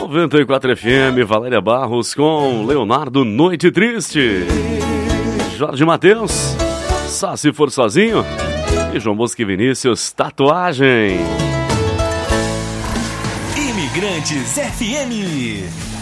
94 FM, Valéria Barros com Leonardo Noite Triste, Jorge Mateus, Sá Se For Sozinho e João Bosco e Vinícius, Tatuagem. Imigrantes FM.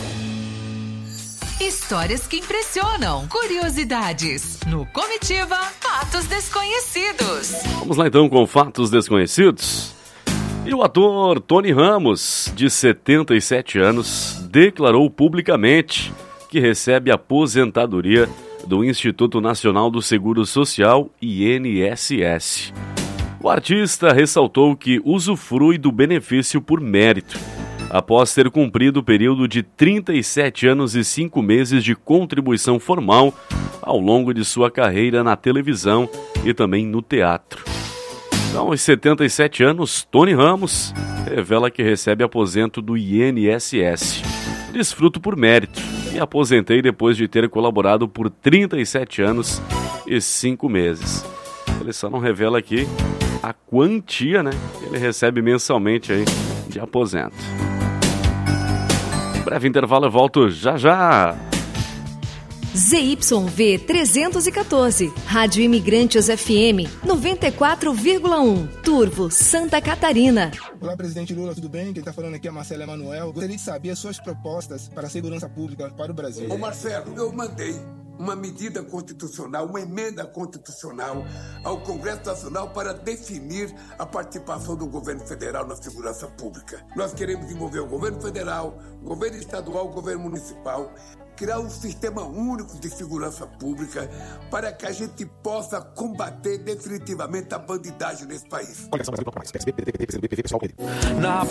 Histórias que impressionam, curiosidades. No Comitiva, fatos desconhecidos. Vamos lá então com fatos desconhecidos. E o ator Tony Ramos, de 77 anos, declarou publicamente que recebe aposentadoria do Instituto Nacional do Seguro Social, INSS. O artista ressaltou que usufrui do benefício por mérito, após ter cumprido o período de 37 anos e 5 meses de contribuição formal ao longo de sua carreira na televisão e também no teatro. Então, aos 77 anos, Tony Ramos revela que recebe aposento do INSS. Desfruto por mérito. Me aposentei depois de ter colaborado por 37 anos e 5 meses. Ele só não revela aqui a quantia, né, que ele recebe mensalmente aí de aposento. Breve intervalo, eu volto já já. ZYV 314, Rádio Imigrantes FM 94,1, Turvo, Santa Catarina. Olá, presidente Lula, tudo bem? Quem está falando aqui é Marcelo Emanuel. Gostaria de saber as suas propostas para a segurança pública para o Brasil. Ô Marcelo, eu mandei uma medida constitucional, uma emenda constitucional ao Congresso Nacional para definir a participação do governo federal na segurança pública. Nós queremos envolver o governo federal, o governo estadual, o governo municipal, criar um sistema único de segurança pública para que a gente possa combater definitivamente a bandidagem nesse país.